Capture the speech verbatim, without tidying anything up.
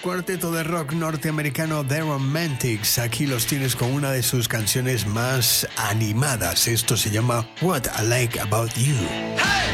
Cuarteto de rock norteamericano The Romantics. Aquí los tienes con una de sus canciones más animadas. Esto se llama What I Like About You. Hey!